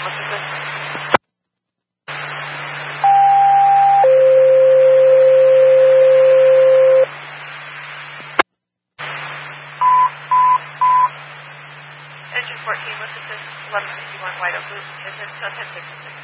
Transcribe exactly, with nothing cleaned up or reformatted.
what's this? Engine fourteen, what's this? eleven fifty-one White Oak Loop, is it ten sixty-six?